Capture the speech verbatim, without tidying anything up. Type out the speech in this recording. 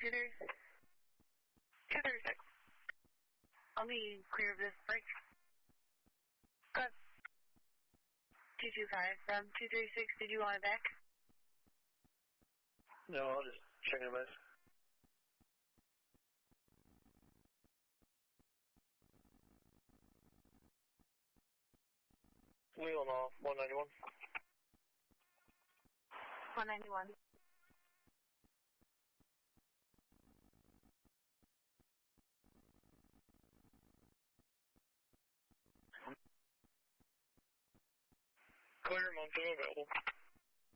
two thirty, two thirty-six. I'll be clear of this break. Good. two two five from two thirty-six, did you want it back? No, I'll just check it back. Wheel off, one ninety-one. one ninety-one. Clear, Montana available.